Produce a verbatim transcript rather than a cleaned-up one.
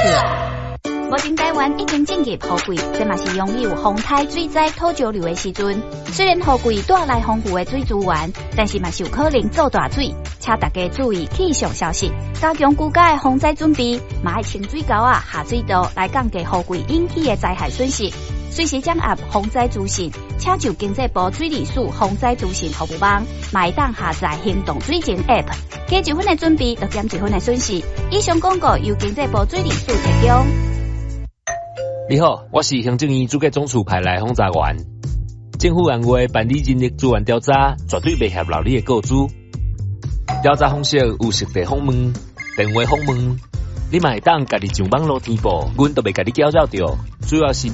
目前台湾已经进入雨季，这嘛是拥有风台、水灾、土石流的时阵。虽然雨季带来丰富的水资源，但是嘛是有可能造大水，请大家注意气象消息，加强居家的防灾准备，嘛爱清水沟啊、下水道来降低雨季引起的灾害损失。随时掌握防灾资讯，请就经济部水利署防灾资讯服务网，嘛会当下载行动水情 App， 加一分的准备，就减一分的损失。以上广告由经济部水利署提供。 你好，我是行政院主计总处派来访查员。政府按话办理人力资源调查，绝对袂合劳你的告知。调查方式有实地访问、电话访问，你嘛会当家己上网络填报，阮都袂甲你搅扰着。主要是